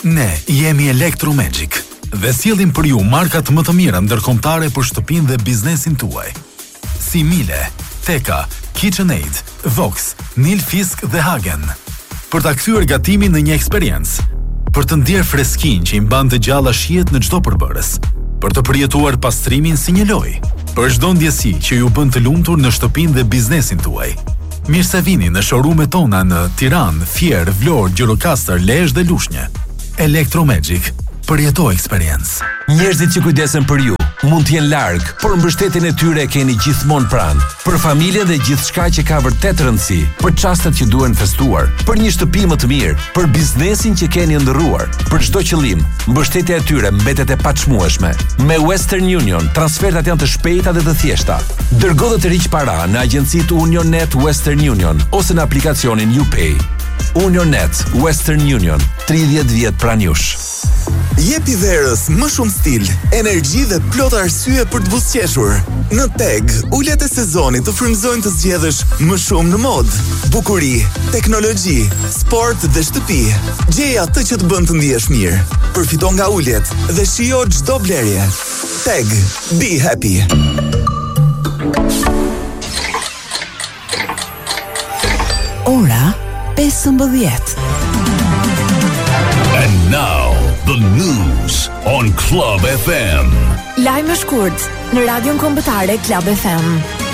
Ne jemi Electromagic dhe sjellim për ju markat më të mira ndërkombëtare për shtëpinë dhe biznesin tuaj. Si Miele, Teka, KitchenAid, Vox, Nilfisk dhe Hagen. Për ta kthyer gatimin në një eksperiencë, për të ndier freskinë që i mban të gjalla shijet në çdo përbërës, për të përjetuar pastrimin si një lojë, për çdo ndjesi që ju bën të lumtur në shtëpinë dhe biznesin tuaj. Mirë se vini në showroom-et tona në Tiranë, Fier, Vlorë, Gjirokastër, Lezhë dhe Lushnjë. Electromagic, përjeto eksperiencë. Njerëzit që kujdesen për ju mund të jenë larg, por mbështetjen e tyre e keni gjithmonë pranë. Për familjen dhe gjithçka që ka vërtet rëndësi, për çastet që duhen festuar, për një shtëpi më të mirë, për biznesin që keni ndërruar, për çdo qëllim, mbështetja e tyre mbetet e paçmueshme. Me Western Union, transfertat janë të shpejta dhe të thjeshta. Dërgo dhe të riq para në agjencitë UnionNet Western Union ose në aplikacionin UPay. UnionNet Western Union, 30 vjet pranë jush. Jepi verës më shumë stil, energji dhe plot arsye për të buzëqeshur. Në Teg, ulet e sezonit të frymëzojnë të zgjedhësh më shumë në mod, bukuri, teknologji, sport dhe shtëpi. Gjej atë që të bën të ndihesh mirë. Përfito nga uljet dhe shijo çdo blerje. Teg, be happy. Ora 15. And now, the news on Club FM. Lajme shkurt në radion kombëtare Club FM.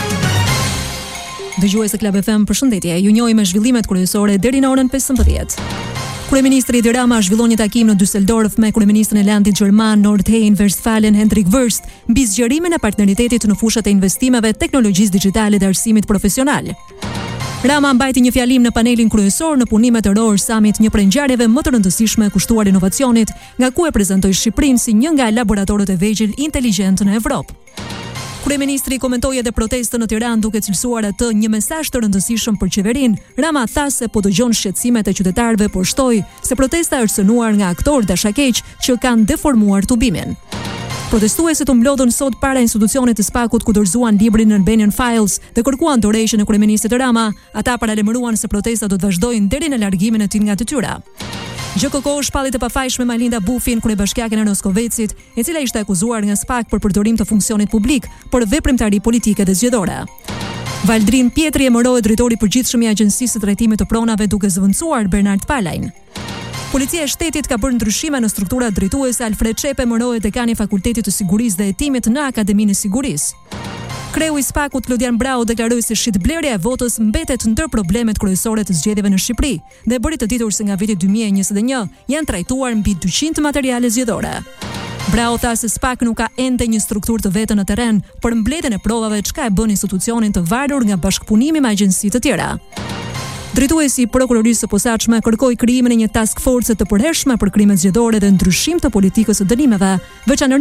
Dëgjues e Club FM, përshëndetje. Ju njohim me zhvillimet kryesore deri në orën 15. Kryeministri Edi Rama zhvillon një takim në Düsseldorf me kryeministrin e Landit gjerman Nordrhein-Westfalen Hendrik Wüst mbi zgjerimin e partneritetit në fushat e investimeve, teknologjisë digjitale dhe arsimit profesional. Rama mbajti një fjalim në panelin kryesor në punimet e Rohr Summit, një prej ngjarjeve më të rëndësishme kushtuar inovacionit, nga ku e prezantoi Shqipërinë si një nga laboratorët e vegjël inteligjent në Evropë. Kryeministri komentoi edhe protestën në Tiranë duke cilësuar atë një mesazh të rëndësishëm për qeverinë. Rama tha se po dëgjon shqetësimet e qytetarëve, por shtoi se protesta është synuar nga aktorë dashakeq që kanë deformuar tubimin. Protestuesit u mblodhën sot para institucionit të SPAK-ut ku dorëzuan librin Albanian Files dhe kërkuan dorëheqjen e kryeministit Rama. Ata paralajmëruan se protestat do të vazhdojnë deri në largimin e tij nga detyra. GKK shpallit e pafajshme Malinda Bufin, kryebashkiaken e Roskovecit, e cila ishte akuzuar nga SPAK për përdorim të funksionit publik për veprimtari politike dhe zgjedhore. Valdrin Pietri emërohet drejtori i përgjithshëm i Agjencisë së Trajtimit të Pronave duke zëvendësuar Bernard Palajn. Policia e shtetit ka bërë ndryshime në strukturat drejtuese. Alfred Çepe emërohet dekani i Fakultetit të Sigurisë dhe Hetimit në Akademinë e Sigurisë. Kreu i SPAK-ut Klodian Brau deklaroi se shitblerja e votës mbetet ndër problemet kryesore të zgjedhjeve në Shqipëri dhe bëri të ditur se nga viti 2021 janë trajtuar mbi 200 materiale zgjedhore. Brau tha se SPAK nuk ka ende një strukturë të vetën në terren, por mbledhjen e provave çka e bën institucionin të varur nga bashkëpunimi me agjenci të tjera. Drejtuesi i prokurorisë së posaçme kërkoi krijimin e një task force të përhershme për krimet zgjedhore dhe ndryshim të politikës së dënimeve, veçanërisht